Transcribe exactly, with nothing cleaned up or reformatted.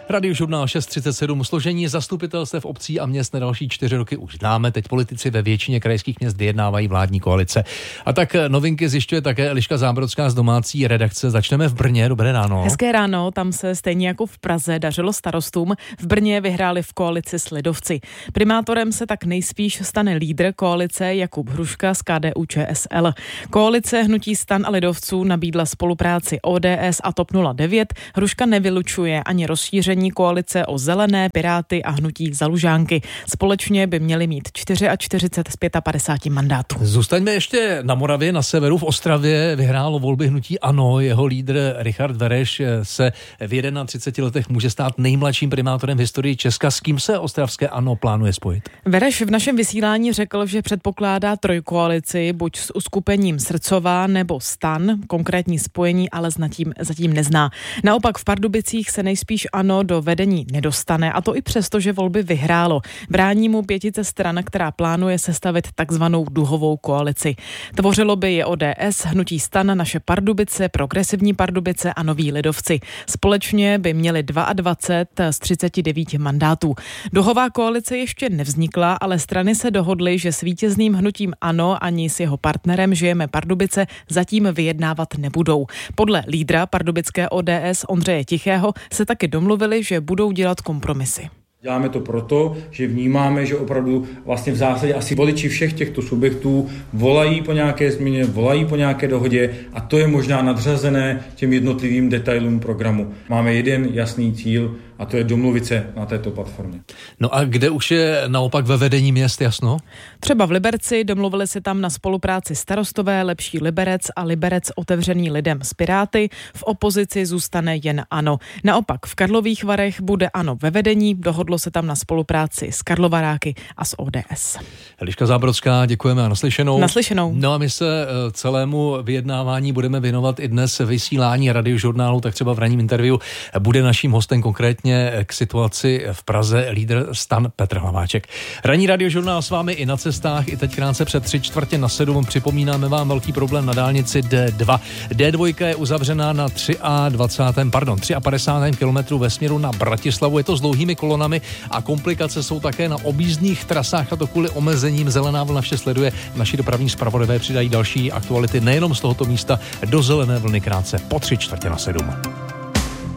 Radiožurnál šest třicet sedm. Složení zastupitelstev obcí a měst na další čtyři roky už známe. Teď politici ve většině krajských měst vyjednávají vládní koalice. A tak novinky zjišťuje také Eliška Zábrodská z domácí redakce. Začneme v Brně. Dobré ráno. Hezké ráno, tam se stejně jako v Praze dařilo starostům. V Brně vyhráli v koalici s lidovci. Primátorem se tak nejspíš stane lídr koalice Jakub Hruška z K D U Č S L. Koalice hnutí STAN a lidovců nabídla spolupráci O D S a TOP nula devět. Hruška nevylučuje ani rozšíření koalice o Zelené, Piráty a hnutí Za Lužánky. Společně by měli mít čtyřicet čtyři z padesát pět mandátů. Zůstaňme ještě na Moravě, na severu. V Ostravě vyhrálo volby hnutí ANO. Jeho lídr Richard Vereš se v třiceti jedné letech může stát nejmladším primátorem v historii Česka. S kým se ostravské ANO plánuje spojit? Vereš v našem vysílání řekl, že předpokládá trojkoalici, buď s uskupením Srdcová nebo STAN. Konkrétní spojení ale zatím, zatím nezná. Naopak v Pardubicích se nejspíš ANO do vedení nedostane, a to i přesto, že volby vyhrálo. Brání mu pětice stran, která plánuje sestavit takzvanou duhovou koalici. Tvořilo by je O D S, hnutí STAN, Naše Pardubice, Progresivní Pardubice a Noví lidovci. Společně by měli dvacet dva z třiceti devíti mandátů. Duhová koalice ještě nevznikla, ale strany se dohodly, že s vítězným hnutím ANO ani s jeho partnerem Žijeme Pardubice zatím vyjednávat nebudou. Podle lídra pardubické O D S Ondřeje Tichého se taky domluvili, že budou dělat kompromisy. Děláme to proto, že vnímáme, že opravdu vlastně v zásadě asi voliči všech těchto subjektů volají po nějaké změně, volají po nějaké dohodě a to je možná nadřazené těm jednotlivým detailům programu. Máme jeden jasný cíl a to je domluvit se na této platformě. No a kde už je naopak ve vedení měst jasno? Třeba v Liberci domluvili se tam na spolupráci starostové, Lepší Liberec a Liberec otevřený lidem s Piráty. V opozici zůstane jen ANO. Naopak v Karlových Varech bude ANO ve vedení, dohodlo se tam na spolupráci s Karlovaráky a s O D S. Eliška Zábrodská, děkujeme a naslyšenou. Naslyšenou. No a my se celému vyjednávání budeme věnovat i dnes vysílání Radiožurnálu, tak třeba v ranním interview bude naším hostem konkrétně k situaci v Praze lídr STAN Petr Hlaváček. Ranní Radiožurnál s vámi i na cestách, i teď krátce před tři čtvrtě na sedm. Připomínáme vám velký problém na dálnici D dva. D dva je uzavřená na dvacátém třetím pardon, padesátém třetím kilometru ve směru na Bratislavu. Je to s dlouhými kolonami a komplikace jsou také na objízdných trasách, a to kvůli omezením. Zelená vlna vše sleduje. Naši dopravní zpravodajové přidají další aktuality nejenom z tohoto místa do Zelené vlny krátce po tři čtvrtě na sedm.